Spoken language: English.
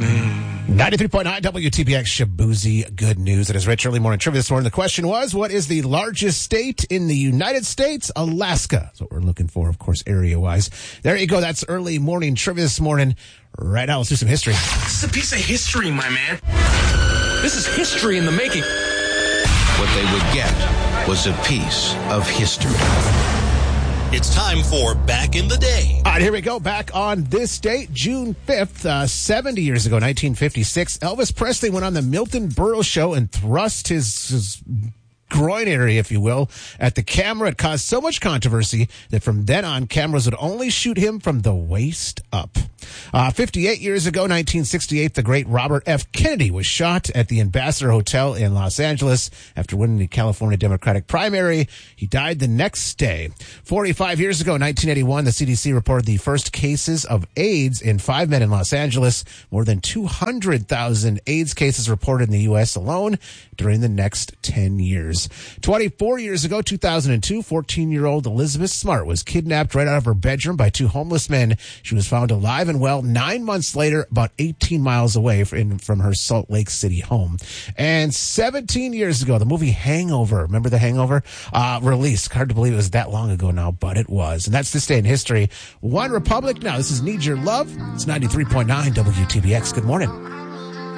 93.9 WTBX Shabuzi. Good news. It is Rich Early Morning Trivia this morning. The question was, what is the largest state in the United States? Alaska. That's what we're looking for, of course, area-wise. There you go. That's Early Morning Trivia this morning. Right now, let's do some history. This is a piece of history, my man. This is history in the making. What they would get was a piece of history. It's time for Back in the Day. All right, here we go. Back on this date, June 5th, 70 years ago, 1956, Elvis Presley went on the Milton Berle Show and thrust his groin area, if you will, at the camera. It caused so much controversy that from then on, cameras would only shoot him from the waist up. 58 years ago, 1968, the great Robert F. Kennedy was shot at the Ambassador Hotel in Los Angeles after winning the California Democratic primary. He died the next day. 45 years ago, 1981, the CDC reported the first cases of AIDS in 5 men in Los Angeles. More than 200,000 AIDS cases reported in the U.S. alone during the next 10 years. 24 years ago, 2002, 14-year-old Elizabeth Smart was kidnapped right out of her bedroom by 2 homeless men. She was found alive and well 9 months later, about 18 miles away from her Salt Lake City home. And 17 years ago, the movie Hangover, remember The Hangover? Released. Hard to believe it was that long ago now, but it was. And that's this day in history. One Republic now. This is Need Your Love. It's 93.9 WTBX. Good morning.